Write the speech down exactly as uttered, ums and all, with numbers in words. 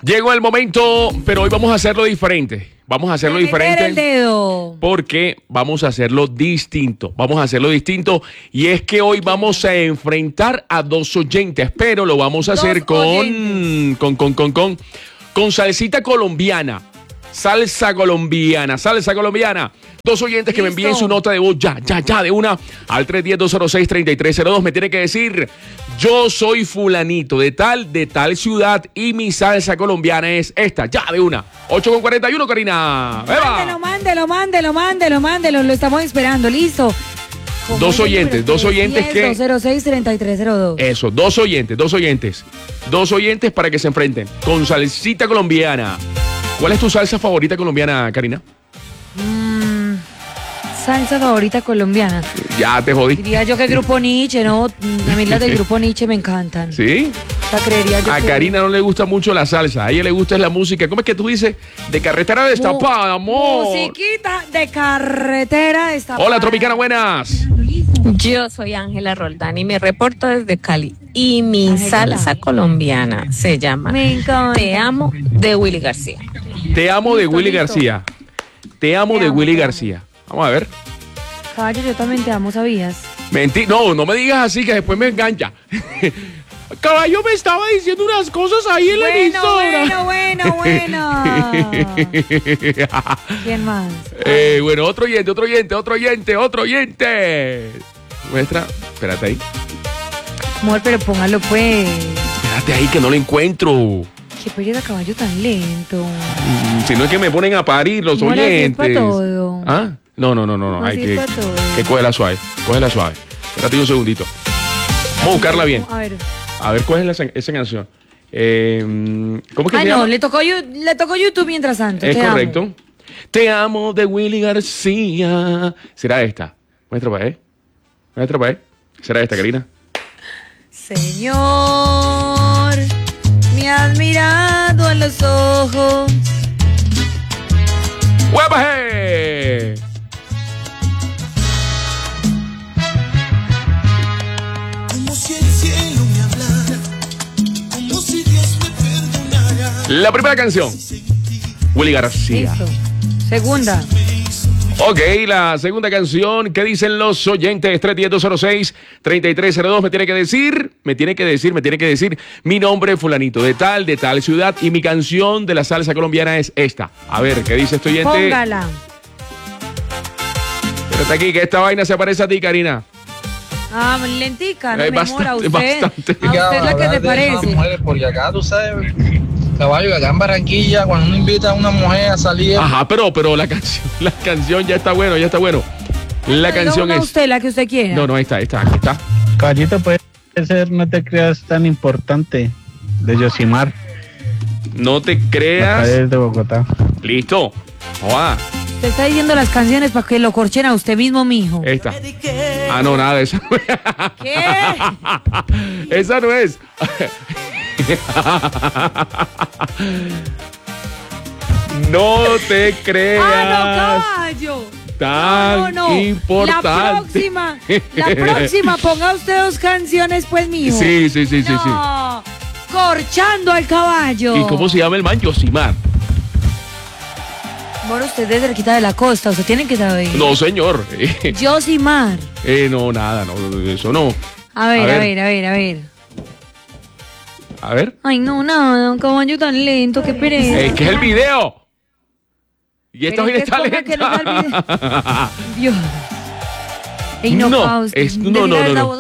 Llegó el momento, pero hoy vamos a hacerlo diferente. Vamos a hacerlo De meter diferente. el dedo. Porque vamos a hacerlo distinto. Vamos a hacerlo distinto. Y es que hoy vamos a enfrentar a dos oyentes, pero lo vamos a Dos hacer con, oyentes. con, con, con, con, con salsita colombiana. Salsa colombiana, salsa colombiana. Dos oyentes que me envíen Listo. su nota de voz ya, ya, ya, de una al tres uno cero, dos cero seis, tres tres cero dos. Me tiene que decir, yo soy fulanito de tal, de tal ciudad y mi salsa colombiana es esta, ya, de una. ocho con cuarenta y uno, Karina. Mándelo, mándelo, mándelo, mándelo, mándelo. Lo estamos esperando, listo. ¿Cómo Dos es el oyentes, número? dos oyentes que- dos cero seis, tres tres cero dos. Eso, dos oyentes, dos oyentes. Dos oyentes para que se enfrenten con salsita colombiana. ¿Cuál es tu salsa favorita colombiana, Karina? Mm, salsa favorita colombiana. Ya te jodí. Diría yo que Grupo Nietzsche, ¿no? A mí las del Grupo Nietzsche me encantan. ¿Sí? O sea, creería yo A que- Karina no le gusta mucho la salsa, a ella le gusta es la música. ¿Cómo es que tú dices? De carretera destapada, amor. Musiquita de carretera destapada. Hola, Tropicana, buenas. Yo soy Ángela Roldán y me reporto desde Cali. Y mi Ángela. salsa colombiana se llama Me encanta. Te Amo de Willy García. Te amo de Listo, Willy listo. García. Te amo Te de amo, Willy te amo. García. Vamos a ver. Caballo, yo también te amo, ¿sabías? Mentí, no, no me digas así que después me engancha. Caballo me estaba diciendo unas cosas ahí en la Bueno, emisora. bueno, bueno, bueno. ¿Quién más? Eh, bueno, otro oyente, otro oyente, otro oyente, otro oyente. Muestra, espérate ahí. Amor, pero póngalo pues. Espérate ahí que no lo encuentro. Qué pereza, caballo tan lento. Mm, Si no es que me ponen a parir los No, así es oyentes. pa' todo. ¿Ah? No, no, no, no, no. No, Hay así que, es pa' todo. que cógela suave. Cógela suave. Espérate un segundito. Vamos a buscarla bien. A ver. A ver cuál es la, esa canción. Eh, ¿Cómo es que Ah, se no, llama? le tocó, Yu- le tocó YouTube mientras tanto. Es te amo. correcto. Te amo de Willy García. ¿Será esta? Muestra para él. Muestra para él. ¿Será esta, Karina? Señor, me has mirado a los ojos. ¡Huepaje! Como si el cielo me hablara, como si Dios me perdonara. La primera canción. Willy García. Listo. Segunda. Ok, la segunda canción. ¿Qué dicen los oyentes? tres uno cero, dos cero seis, tres tres cero dos. Me tiene que decir, me tiene que decir, me tiene que decir mi nombre fulanito, de tal, de tal ciudad. Y mi canción de la salsa colombiana es esta. A ver, ¿qué dice este oyente? Póngala. Espérate aquí, que esta vaina se parece a ti, Karina. Ah, lentica, no Eh, me amor, a bastante, usted. bastante. A usted es la que te Hablar de esas parece. mujeres, porque acá tú sabes, caballo, que acá en Barranquilla, cuando uno invita a una mujer a salir, Ajá, pero, pero la canción, la canción ya está bueno, ya está bueno. La canción No, no, es. usted, la que usted quiera. No, no, ahí está, ahí está, aquí está. Caballito puede ser, no te creas tan importante, de Yosimar, No te acá creas. desde Bogotá. Listo. Joa, Usted está diciendo las canciones para que lo corchen a usted mismo, mijo. esta. Ah, no, nada, esa no es. ¿Qué? Esa no es. No te creas Ah, no, caballo. tan No, no, no. importante. La próxima, la próxima, ponga usted dos canciones, pues, mijo. Sí, sí, sí, sí, sí. No, corchando al caballo. ¿Y cómo se llama el man? Yosimar. Bueno, usted es de cerquita de la costa, usted tiene que saber. No, señor. Yosimar. Eh, no, nada, no, eso no. A ver, A a ver. ver, a ver, a ver. A ver. Ay, no, nada, un caballo tan lento, qué pereza. Es que es el video. Y esta Pero vaina es que está ponga que no lenta. Dios. Ey, no, No, pa, usted es- no, debe no, haber no, la no. voz